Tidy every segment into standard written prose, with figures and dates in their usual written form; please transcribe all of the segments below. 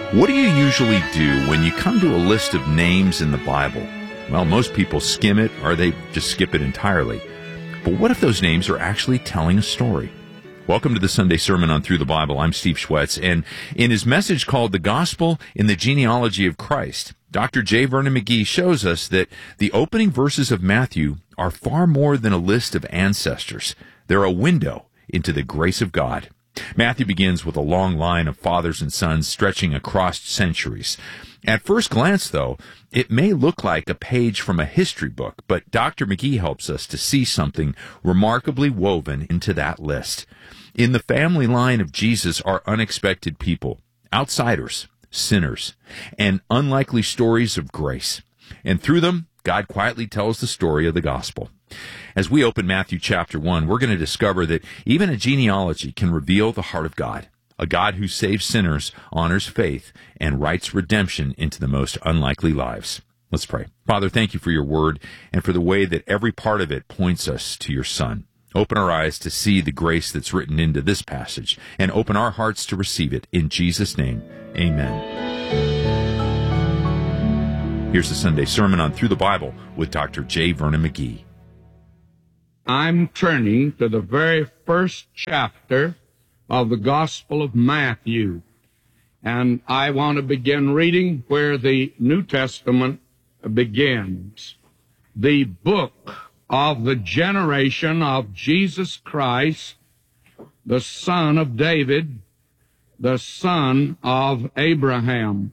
What do you usually do when you come to a list of names in the Bible? Well, most people skim it or they just skip it entirely. But what if those names are actually telling a story? Welcome to the Sunday Sermon on Through the Bible. I'm Steve Schwetz, and in his message called The Gospel in the Genealogy of Christ, Dr. J. Vernon McGee shows us that the opening verses of Matthew are far more than a list of ancestors. They're a window into the grace of God. Matthew begins with a long line of fathers and sons stretching across centuries. At first glance, though, it may look like a page from a history book, but Dr. McGee helps us to see something remarkably woven into that list. In the family line of Jesus are unexpected people, outsiders, sinners, and unlikely stories of grace. And through them, God quietly tells the story of the gospel. As we open Matthew chapter 1, we're going to discover that even a genealogy can reveal the heart of God, a God who saves sinners, honors faith, and writes redemption into the most unlikely lives. Let's pray. Father, thank you for your word and for the way that every part of it points us to your Son. Open our eyes to see the grace that's written into this passage, and open our hearts to receive it. In Jesus' name, amen. Here's the Sunday Sermon on Through the Bible with Dr. J. Vernon McGee. I'm turning to the very first chapter of the Gospel of Matthew, and I want to begin reading where the New Testament begins. The book of the generation of Jesus Christ, the son of David, the son of Abraham.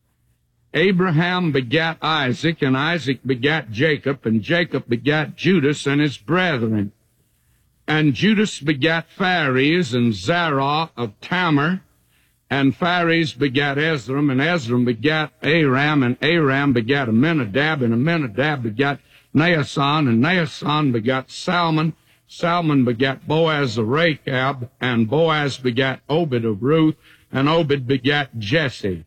Abraham begat Isaac, and Isaac begat Jacob, and Jacob begat Judas and his brethren. And Judas begat Phares and Zerah of Tamar, and Phares begat Ezram, and Ezram begat Aram, and Aram begat Amminadab, and Amminadab begat Naasson, and Naasson begat Salmon. Salmon begat Boaz of Rechab, and Boaz begat Obed of Ruth, and Obed begat Jesse.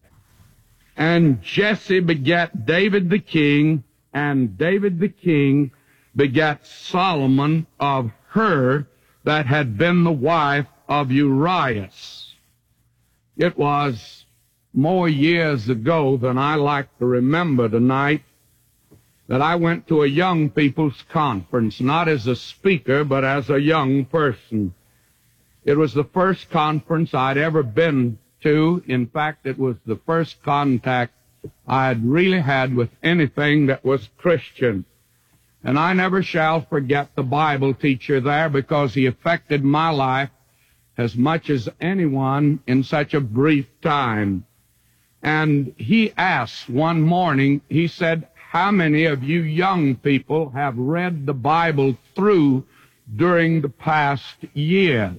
And Jesse begat David the king, and David the king begat Solomon of her that had been the wife of Urias. It was more years ago than I like to remember tonight that I went to a young people's conference, not as a speaker, but as a young person. It was the first conference I'd ever been to. In fact, it was the first contact I had really had with anything that was Christian. And I never shall forget the Bible teacher there, because he affected my life as much as anyone in such a brief time. And he asked one morning, he said, "How many of you young people have read the Bible through during the past year?"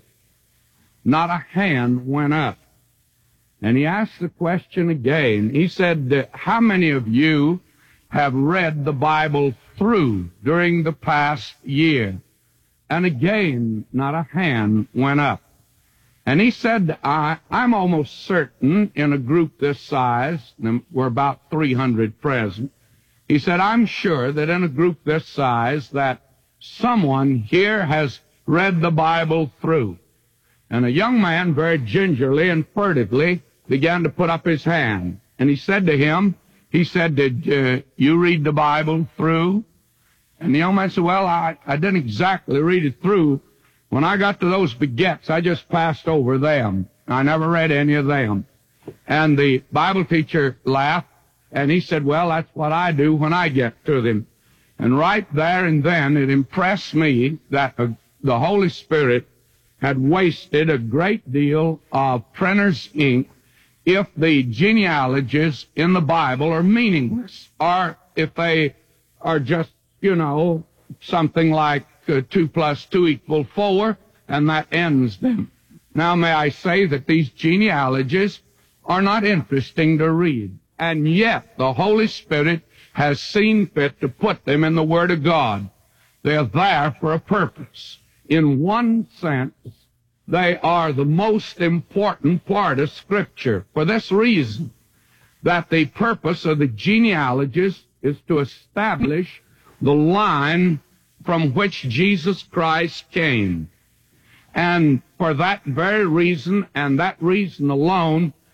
Not a hand went up. And he asked the question again. He said, "How many of you have read the Bible through during the past year?" And again, not a hand went up. And he said, I'm almost certain in a group this size, and we're about 300 present, he said, I'm sure that in a group this size that someone here has read the Bible through. And a young man very gingerly and furtively began to put up his hand. And he said to him, "Did you read the Bible through?" And the young man said, "Well, I didn't exactly read it through. When I got to those begets, I just passed over them. I never read any of them." And the Bible teacher laughed, and he said, "Well, that's what I do when I get to them." And right there and then, it impressed me that the Holy Spirit had wasted a great deal of printer's ink if the genealogies in the Bible are meaningless, or if they are just, something like 2 + 2 = 4, and that ends them. Now, may I say that these genealogies are not interesting to read, and yet the Holy Spirit has seen fit to put them in the Word of God. They are there for a purpose. In one sense, they are the most important part of Scripture for this reason, that the purpose of the genealogies is to establish the line from which Jesus Christ came. And for that very reason, and that reason alone,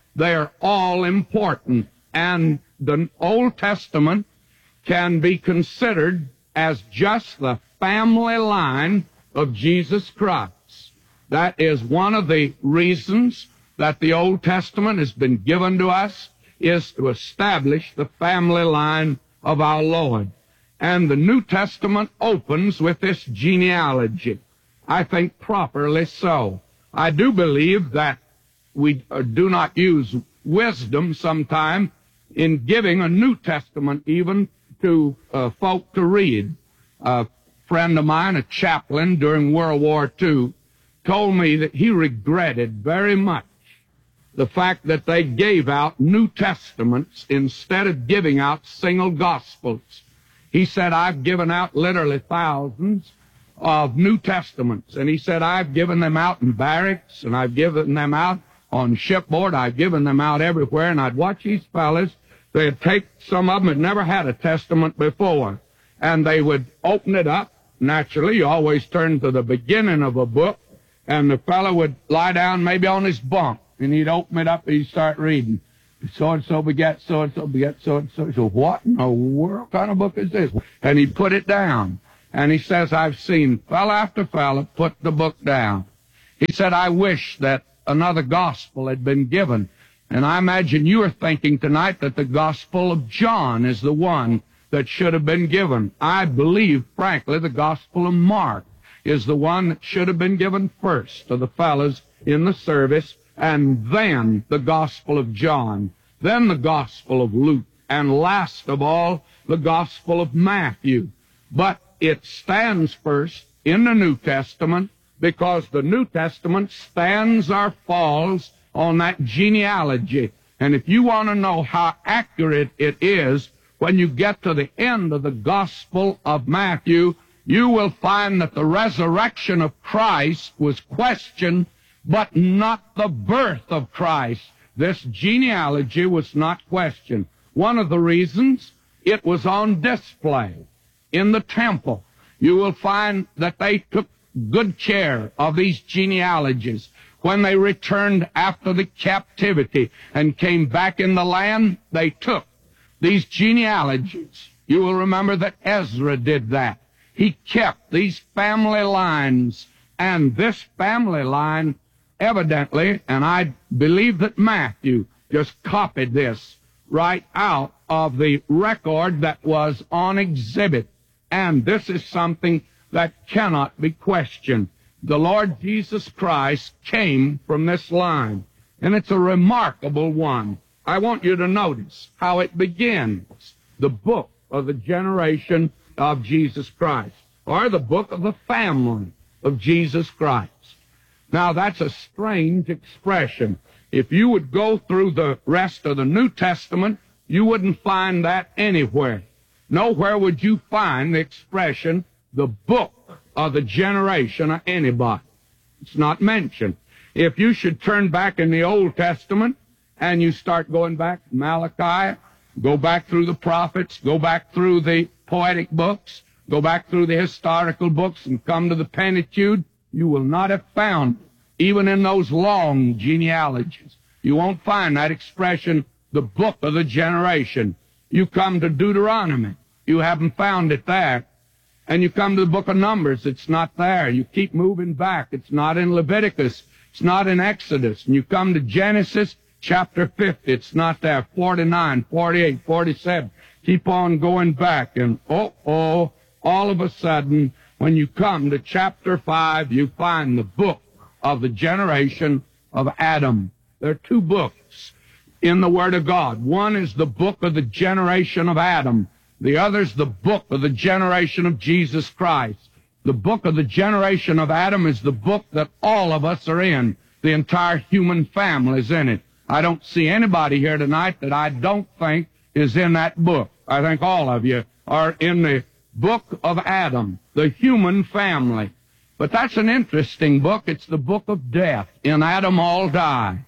They are all important. And the Old Testament can be considered as just the family line of Jesus Christ. That is one of the reasons that the Old Testament has been given to us, is to establish the family line of our Lord. And the New Testament opens with this genealogy. I think properly so. I do believe that we do not use wisdom sometime in giving a New Testament even to folk to read. A friend of mine, a chaplain during World War II, told me that he regretted very much the fact that they gave out New Testaments instead of giving out single Gospels. He said, I've given out literally thousands of New Testaments. And he said, I've given them out in barracks, and I've given them out on shipboard. I've given them out everywhere. And I'd watch these fellas. They'd take, some of them had never had a Testament before, and they would open it up. Naturally, you always turn to the beginning of a book, and the fellow would lie down maybe on his bunk, and he'd open it up and he'd start reading. So-and-so begat so-and-so begat so-and-so. So what in the world kind of book is this? And he'd put it down. And he says, I've seen fella after fella put the book down. He said, I wish that another gospel had been given. And I imagine you are thinking tonight that the Gospel of John is the one that should have been given. I believe, frankly, the Gospel of Mark is the one that should have been given first to the fellows in the service, and then the Gospel of John, then the Gospel of Luke, and last of all, the Gospel of Matthew. But it stands first in the New Testament because the New Testament stands or falls on that genealogy. And if you want to know how accurate it is, when you get to the end of the Gospel of Matthew, you will find that the resurrection of Christ was questioned, but not the birth of Christ. This genealogy was not questioned. One of the reasons, it was on display in the temple. You will find that they took good care of these genealogies. When they returned after the captivity and came back in the land, they took these genealogies. You will remember that Ezra did that. He kept these family lines, and this family line evidently, and I believe that Matthew just copied this right out of the record that was on exhibit. And this is something that cannot be questioned. The Lord Jesus Christ came from this line, and it's a remarkable one. I want you to notice how it begins, the book of the generation of Jesus Christ, or the book of the family of Jesus Christ. Now, that's a strange expression. If you would go through the rest of the New Testament, you wouldn't find that anywhere. Nowhere would you find the expression, the book of the generation of anybody. It's not mentioned. If you should turn back in the Old Testament and you start going back to Malachi, go back through the prophets, go back through the poetic books, go back through the historical books and come to the Pentateuch, you will not have found, even in those long genealogies, you won't find that expression, the book of the generation. You come to Deuteronomy, you haven't found it there. And you come to the book of Numbers, it's not there. You keep moving back, it's not in Leviticus, it's not in Exodus. And you come to Genesis chapter 50, it's not there. 49, 48, 47. Keep on going back, and all of a sudden, when you come to chapter 5, you find the book of the generation of Adam. There are two books in the Word of God. One is the book of the generation of Adam. The other is the book of the generation of Jesus Christ. The book of the generation of Adam is the book that all of us are in. The entire human family is in it. I don't see anybody here tonight that I don't think is in that book. I think all of you are in the book of Adam, the human family. But that's an interesting book. It's the book of death. In Adam all die.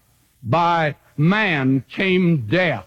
By man came death.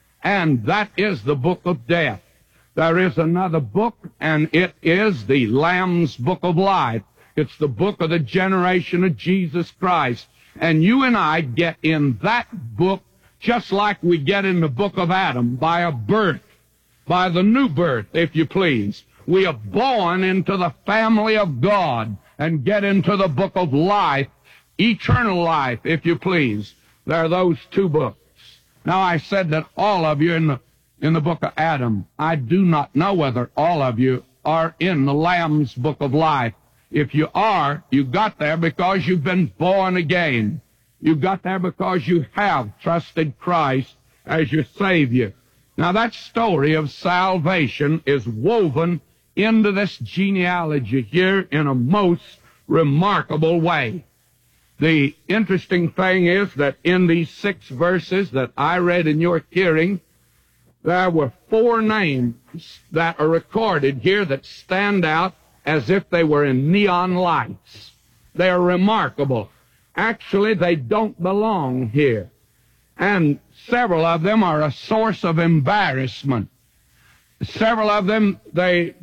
And that is the book of death. There is another book, and it is the Lamb's Book of Life. It's the book of the generation of Jesus Christ. And you and I get in that book just like we get in the book of Adam by a birth, by the new birth, if you please. We are born into the family of God and get into the book of life, eternal life, if you please. There are those two books. Now, I said that all of you in the book of Adam. I do not know whether all of you are in the Lamb's book of life. If you are, you got there because you've been born again. You got there because you have trusted Christ as your Savior. Now, that story of salvation is woven into this genealogy here in a most remarkable way. The interesting thing is that in these 6 verses that I read in your hearing, there were 4 names that are recorded here that stand out as if they were in neon lights. They are remarkable. Actually, they don't belong here. And several of them are a source of embarrassment. Several of them, they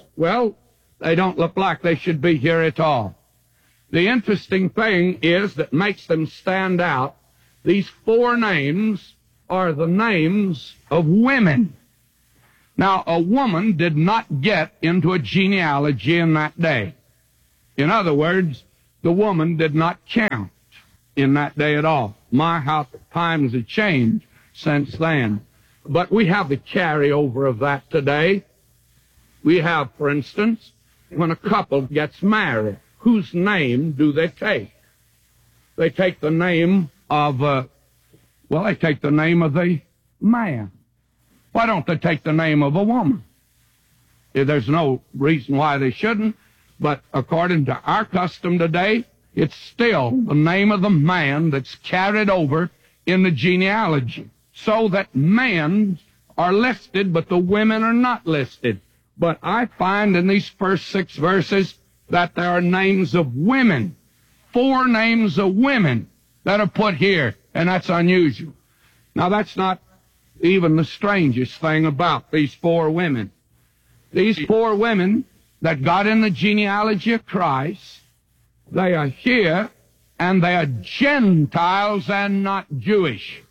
don't look like they should be here at all. The interesting thing is that makes them stand out, these 4 names are the names of women. Now, a woman did not get into a genealogy in that day. In other words, the woman did not count in that day at all. My, how times have changed since then. But we have the carryover of that today. We have, for instance, when a couple gets married, whose name do they take? They take the name of, they take the name of the man. Why don't they take the name of a woman? There's no reason why they shouldn't, but according to our custom today, it's still the name of the man that's carried over in the genealogy, so that men are listed, but the women are not listed. But I find in these first 6 verses that there are names of women, 4 names of women that are put here, and that's unusual. Now, that's not even the strangest thing about these 4 women. These 4 women that got in the genealogy of Christ, they are here, and they are Gentiles and not Jewish.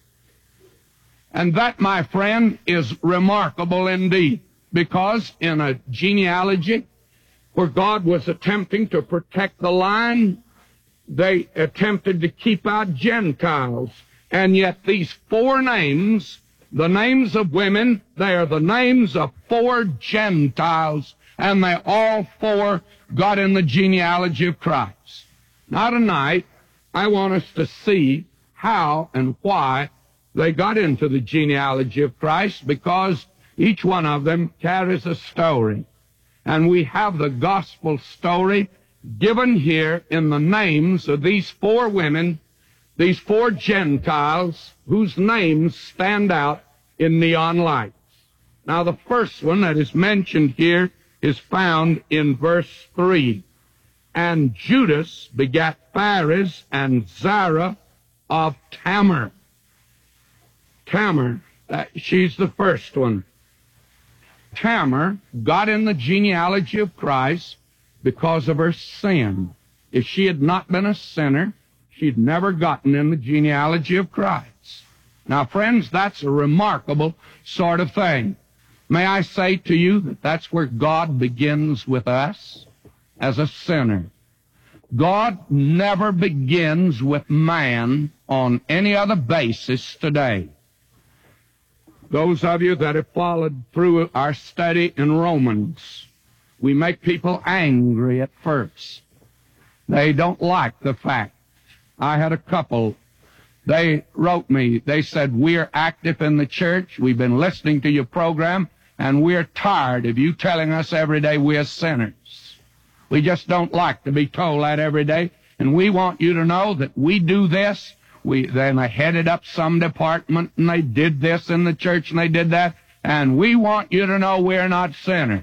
And that, my friend, is remarkable indeed, because in a genealogy where God was attempting to protect the line, they attempted to keep out Gentiles. And yet these 4 names, the names of women, they are the names of 4 Gentiles, and they all 4 got in the genealogy of Christ. Now tonight, I want us to see how and why they got into the genealogy of Christ, because each one of them carries a story. And we have the gospel story given here in the names of these 4 women, these 4 Gentiles, whose names stand out in neon lights. Now, the first one that is mentioned here is found in verse 3. And Judas begat Phares and Zerah of Tamar. Tamar, she's the first one. Tamar got in the genealogy of Christ because of her sin. If she had not been a sinner, she'd never gotten in the genealogy of Christ. Now, friends, that's a remarkable sort of thing. May I say to you that that's where God begins with us, as a sinner. God never begins with man on any other basis today. Those of you that have followed through our study in Romans, we make people angry at first. They don't like the fact. I had a couple, they wrote me, they said, we're active in the church, we've been listening to your program, and we're tired of you telling us every day we're sinners. We just don't like to be told that every day, and we want you to know that we do this. Then they headed up some department, and they did this in the church, and they did that, and we want you to know we're not sinners.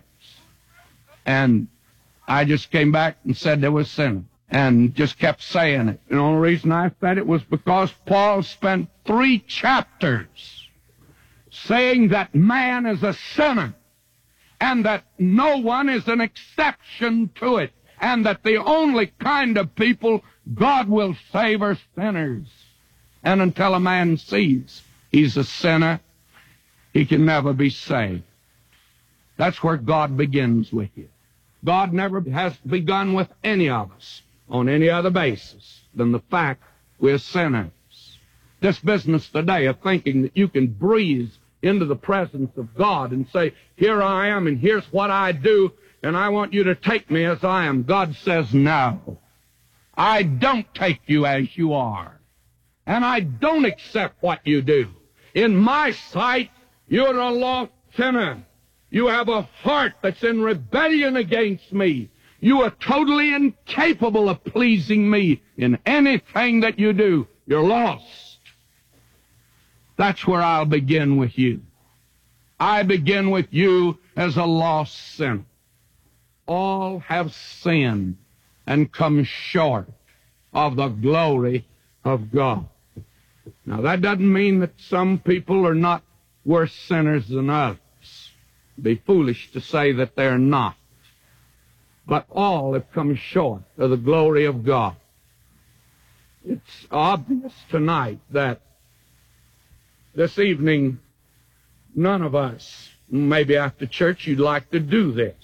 And I just came back and said they were sinners, and just kept saying it. And the only reason I said it was because Paul spent 3 chapters saying that man is a sinner, and that no one is an exception to it, and that the only kind of people God will save are sinners. And until a man sees he's a sinner, he can never be saved. That's where God begins with you. God never has begun with any of us on any other basis than the fact we're sinners. This business today of thinking that you can breathe into the presence of God and say, here I am and here's what I do, and I want you to take me as I am. God says, no. I don't take you as you are. And I don't accept what you do. In my sight, you're a lost sinner. You have a heart that's in rebellion against me. You are totally incapable of pleasing me in anything that you do. You're lost. That's where I'll begin with you. I begin with you as a lost sinner. All have sinned and come short of the glory of God. Now, that doesn't mean that some people are not worse sinners than others. It'd be foolish to say that they're not. But all have come short of the glory of God. It's obvious tonight that this evening, none of us, maybe after church, you'd like to do this.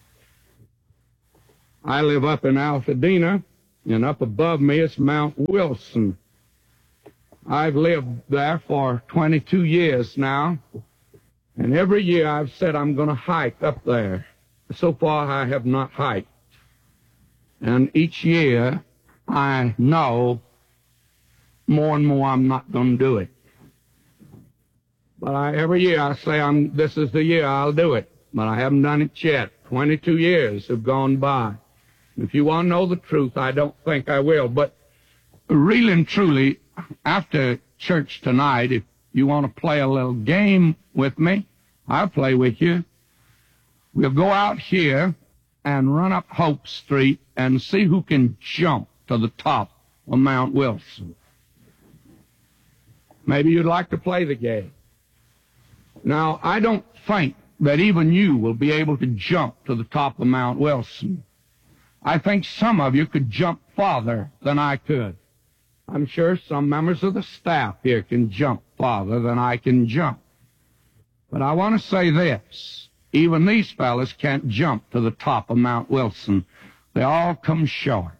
I live up in Altadena, and up above me is Mount Wilson. I've lived there for 22 years now, and every year I've said I'm going to hike up there. So far I have not hiked. And each year I know more and more I'm not going to do it. But every year I say this is the year I'll do it. But I haven't done it yet. 22 years have gone by. If you want to know the truth, I don't think I will. But really and truly, after church tonight, if you want to play a little game with me, I'll play with you. We'll go out here and run up Hope Street and see who can jump to the top of Mount Wilson. Maybe you'd like to play the game. Now, I don't think that even you will be able to jump to the top of Mount Wilson. I think some of you could jump farther than I could. I'm sure some members of the staff here can jump farther than I can jump. But I want to say this. Even these fellas can't jump to the top of Mount Wilson. They all come short.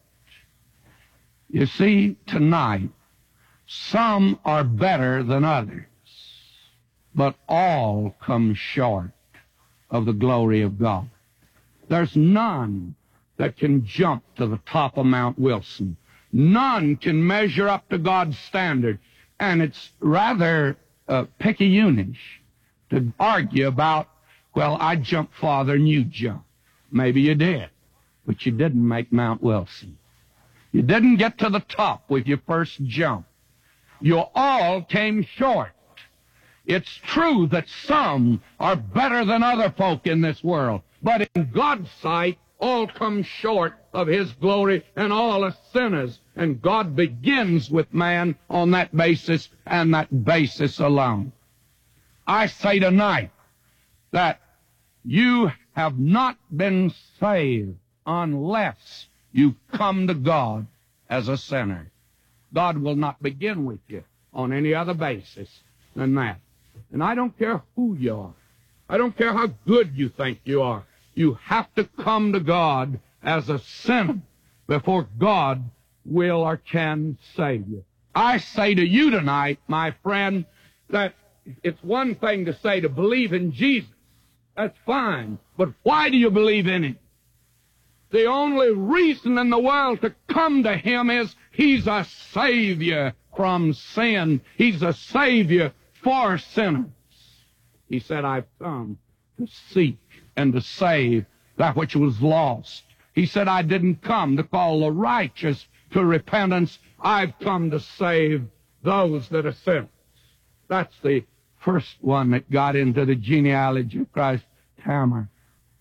You see, tonight, some are better than others, but all come short of the glory of God. There's none that can jump to the top of Mount Wilson. None can measure up to God's standard. And it's rather picayunish to argue about, well, I jumped farther than you jumped. Maybe you did, but you didn't make Mount Wilson. You didn't get to the top with your first jump. You all came short. It's true that some are better than other folk in this world, but in God's sight, all come short of His glory, and all are sinners. And God begins with man on that basis, and that basis alone. I say tonight that you have not been saved unless you come to God as a sinner. God will not begin with you on any other basis than that. And I don't care who you are. I don't care how good you think you are. You have to come to God as a sinner before God will or can save you. I say to you tonight, my friend, that it's one thing to say to believe in Jesus. That's fine. But why do you believe in Him? The only reason in the world to come to Him is He's a Savior from sin. He's a Savior for sinners. He said, I've come to seek and to save that which was lost. He said, I didn't come to call the righteous to repentance. I've come to save those that are sinners. That's the first one that got into the genealogy of Christ, Tamar.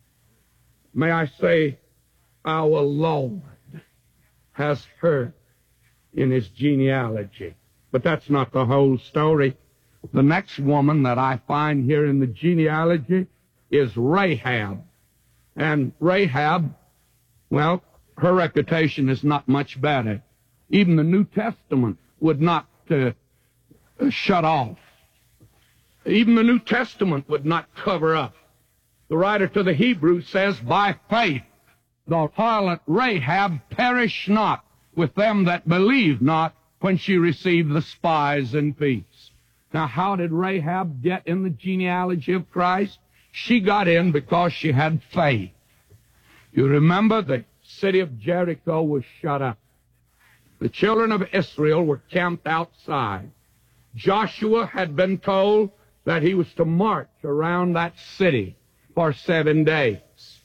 May I say, our Lord has her in His genealogy. But that's not the whole story. The next woman that I find here in the genealogy is Rahab. And Rahab, well, her reputation is not much better. Even the New Testament would not shut off even the New Testament would not cover up. The writer to the Hebrews says, by faith the harlot Rahab perished not with them that believed not when she received the spies in peace. Now, how did Rahab get in the genealogy of Christ? She got in because she had faith. You remember the city of Jericho was shut up. The children of Israel were camped outside. Joshua had been told that he was to march around that city for 7 days.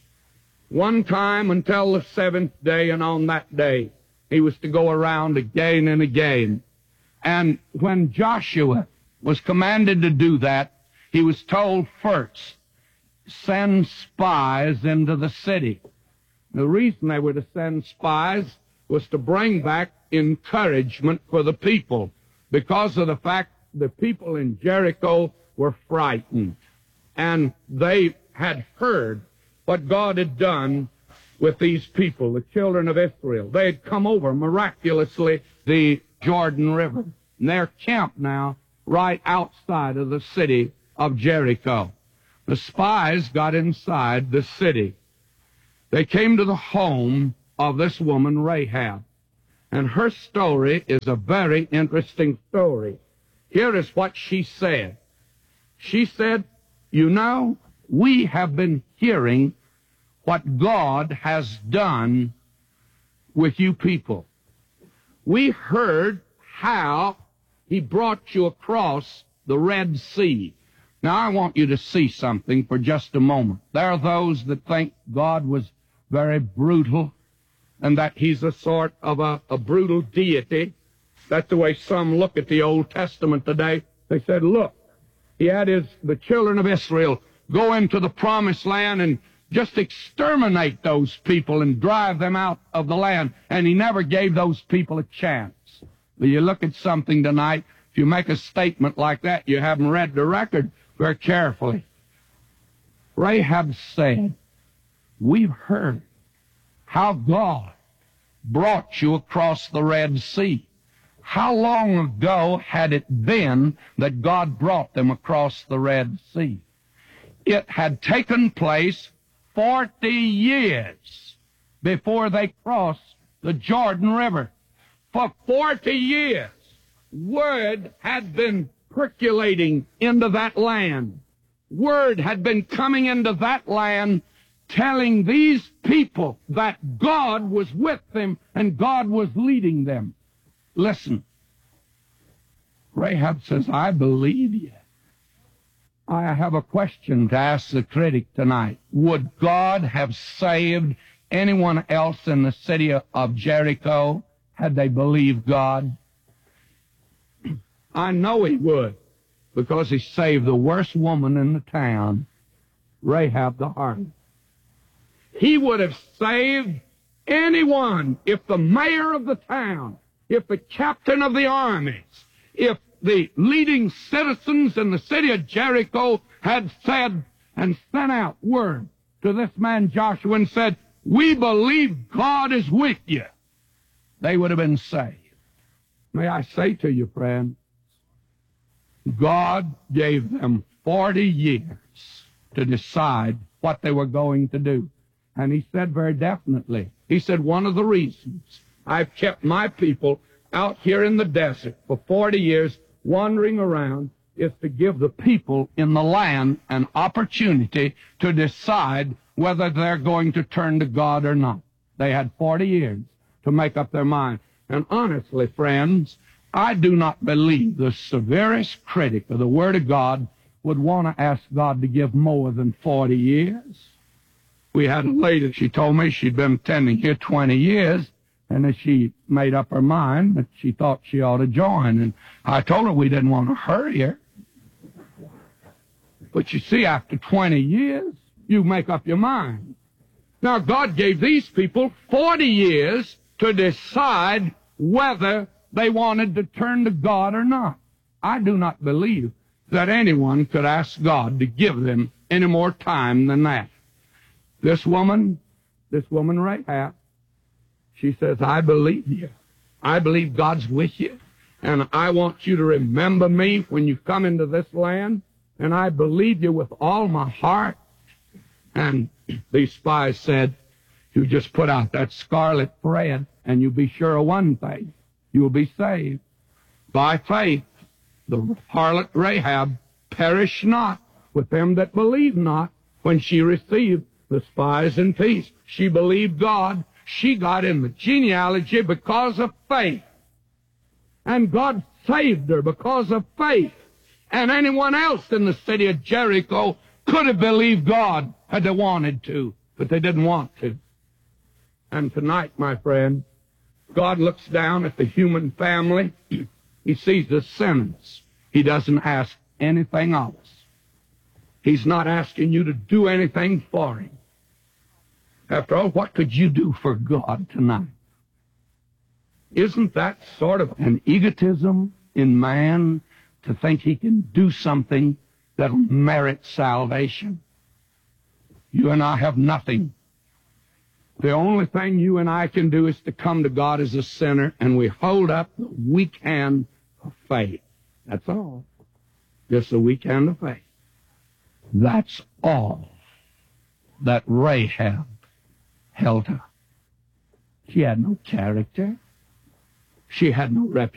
One time until the seventh day, and on that day, he was to go around again and again. And when Joshua was commanded to do that, he was told first, send spies into the city. The reason they were to send spies was to bring back encouragement for the people, because of the fact the people in Jericho were frightened. And they had heard what God had done with these people, the children of Israel. They had come over miraculously the Jordan River. And they're camped now right outside of the city of Jericho. The spies got inside the city. They came to the home of this woman, Rahab. And her story is a very interesting story. Here is what she said. She said, you know, we have been hearing what God has done with you people. We heard how He brought you across the Red Sea. Now, I want you to see something for just a moment. There are those that think God was very brutal and that He's a sort of a brutal deity. That's the way some look at the Old Testament today. They said, look, He had the children of Israel go into the Promised Land and just exterminate those people and drive them out of the land, and He never gave those people a chance. But you look at something tonight, if you make a statement like that, you haven't read the record very carefully. Rahab said, we've heard how God brought you across the Red Sea. How long ago had it been that God brought them across the Red Sea? It had taken place 40 years before they crossed the Jordan River. For 40 years, word had been percolating into that land. Word had been coming into that land telling these people that God was with them and God was leading them. Listen, Rahab says, I believe you. I have a question to ask the critic tonight. Would God have saved anyone else in the city of Jericho had they believed God? I know He would, because He saved the worst woman in the town, Rahab the harlot. He would have saved anyone if the mayor of the town, if the captain of the armies, if the leading citizens in the city of Jericho had said and sent out word to this man Joshua and said, we believe God is with you, they would have been saved. May I say to you, friend, God gave them 40 years to decide what they were going to do. And He said very definitely, He said, one of the reasons I've kept my people out here in the desert for 40 years wandering around is to give the people in the land an opportunity to decide whether they're going to turn to God or not. They had 40 years to make up their mind. And honestly, friends, I do not believe the severest critic of the Word of God would want to ask God to give more than 40 years. We had a lady, she told me she'd been attending here 20 years, and that she made up her mind that she thought she ought to join. And I told her we didn't want to hurry her. But you see, after 20 years, you make up your mind. Now, God gave these people 40 years to decide whether they wanted to turn to God or not. I do not believe that anyone could ask God to give them any more time than that. This woman Rahab, she says, I believe you. I believe God's with you. And I want you to remember me when you come into this land and I believe you with all my heart. And these spies said, you just put out that scarlet thread, and you'll be sure of one thing. You will be saved. By faith, the harlot Rahab perished not with them that believe not when she received the spies in peace. She believed God. She got in the genealogy because of faith. And God saved her because of faith. And anyone else in the city of Jericho could have believed God had they wanted to, but they didn't want to. And tonight, my friend, God looks down at the human family. He sees the sinners. He doesn't ask anything of us. He's not asking you to do anything for Him. After all, what could you do for God tonight? Isn't that sort of an egotism in man to think he can do something that'll merit salvation? You and I have nothing. The only thing you and I can do is to come to God as a sinner, and we hold up the weak hand of faith. That's all. Just a weak hand of faith. That's all that Rahab held up. She had no character. She had no reputation.